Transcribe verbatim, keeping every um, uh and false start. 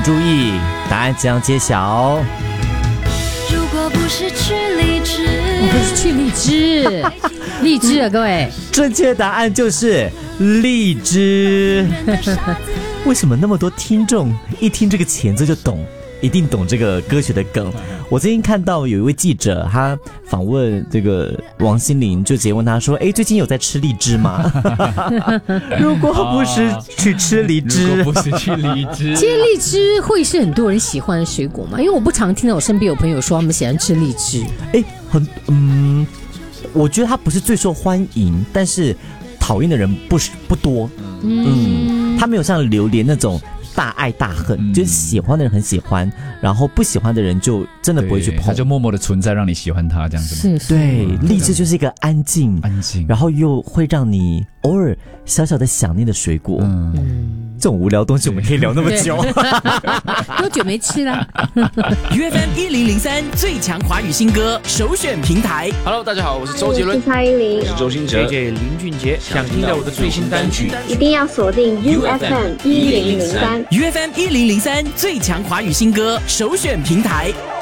注意，答案将揭晓。 如果不是去荔枝， 我不是去荔枝，荔枝啊，各位， 正确答案就是荔枝。为什么那么多听众一听这个前奏就懂，一定懂这个歌曲的梗？我最近看到有一位记者，他访问这个王心凌，就直接问他说：“哎，最近有在吃荔枝吗？”如果不是去吃荔枝， 如果不是去荔枝， 其实荔枝会是很多人喜欢的水果嘛？因为我不常听到我身边有朋友说他们喜欢吃荔枝。 哎，很嗯，我觉得它不是最受欢迎，但是讨厌的人不是不多。嗯，它没有像榴莲那种大爱大恨，嗯、就是喜欢的人很喜欢，然后不喜欢的人就真的不会去碰， 他就默默的存在，让你喜欢他这样子。 是，是对，荔枝就是一个安静、 安静， 然后又会让你偶尔小小的想念的水果。嗯，这种无聊东西我们可以聊那么久， 多久没吃了 ？U F M 一零零三最强华语新歌首选平台。 Hello， 大家好，我是周杰伦， 我是蔡依林， 我是周兴哲 ，J J 林俊杰。想听到我的最新单曲， 一定要锁定 U F M 一零零三。 U F M 一零零三最强华语新歌首选平台。